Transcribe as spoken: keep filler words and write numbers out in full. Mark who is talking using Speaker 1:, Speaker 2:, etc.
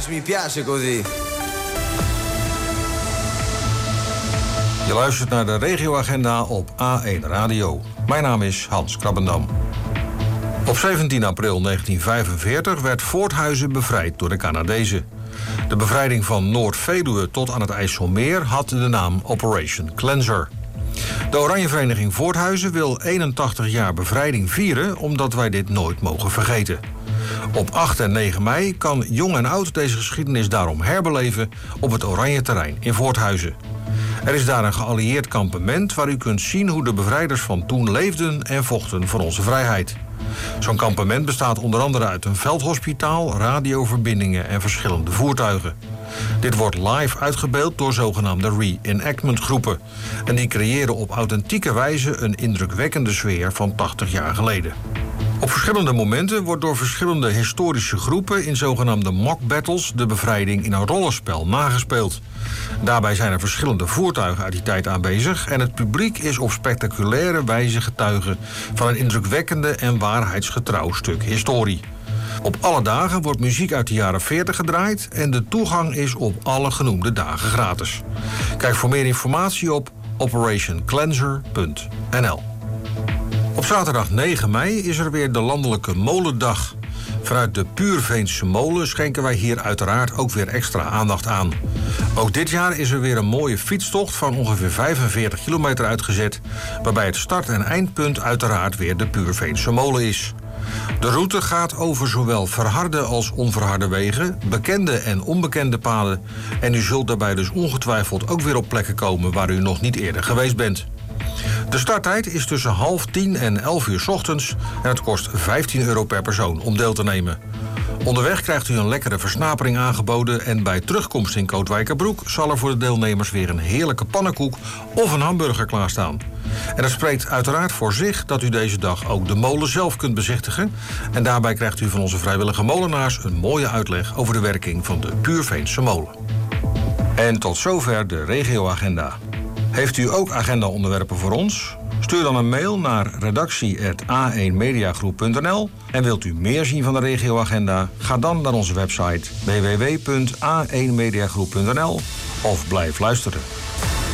Speaker 1: mi piace così.
Speaker 2: Je luistert naar de regioagenda op A één Radio. Mijn naam is Hans Krabbendam. Op zeventien april negentien vijfenveertig werd Voorthuizen bevrijd door de Canadezen. De bevrijding van Noord-Veluwe tot aan het IJsselmeer had de naam Operation Cleanser. De Oranjevereniging Voorthuizen wil eenentachtig jaar bevrijding vieren, omdat wij dit nooit mogen vergeten. Op acht en negen mei kan jong en oud deze geschiedenis daarom herbeleven op het Oranje Terrein in Voorthuizen. Er is daar een geallieerd kampement waar u kunt zien hoe de bevrijders van toen leefden en vochten voor onze vrijheid. Zo'n kampement bestaat onder andere uit een veldhospitaal, radioverbindingen en verschillende voertuigen. Dit wordt live uitgebeeld door zogenaamde re-enactment groepen. En die creëren op authentieke wijze een indrukwekkende sfeer van tachtig jaar geleden. Op verschillende momenten wordt door verschillende historische groepen in zogenaamde mock battles de bevrijding in een rollenspel nagespeeld. Daarbij zijn er verschillende voertuigen uit die tijd aanwezig en het publiek is op spectaculaire wijze getuige van een indrukwekkende en waarheidsgetrouw stuk historie. Op alle dagen wordt muziek uit de jaren veertig gedraaid en de toegang is op alle genoemde dagen gratis. Kijk voor meer informatie op operation cleanser punt n l. Op zaterdag negen mei is er weer de landelijke molendag. Vanuit de Puurveense molen schenken wij hier uiteraard ook weer extra aandacht aan. Ook dit jaar is er weer een mooie fietstocht van ongeveer vijfenveertig kilometer uitgezet, waarbij het start- en eindpunt uiteraard weer de Puurveense molen is. De route gaat over zowel verharde als onverharde wegen, bekende en onbekende paden. En u zult daarbij dus ongetwijfeld ook weer op plekken komen waar u nog niet eerder geweest bent. De starttijd is tussen half tien en elf uur 's ochtends en het kost vijftien euro per persoon om deel te nemen. Onderweg krijgt u een lekkere versnapering aangeboden en bij terugkomst in Kootwijkerbroek zal er voor de deelnemers weer een heerlijke pannenkoek of een hamburger klaarstaan. En dat spreekt uiteraard voor zich dat u deze dag ook de molen zelf kunt bezichtigen. En daarbij krijgt u van onze vrijwillige molenaars een mooie uitleg over de werking van de Puurveense molen. En tot zover de regioagenda. Heeft u ook agenda-onderwerpen voor ons? Stuur dan een mail naar redactie apenstaartje a één mediagroep punt n l. En wilt u meer zien van de regioagenda? Ga dan naar onze website w w w punt a één mediagroep punt n l of blijf luisteren.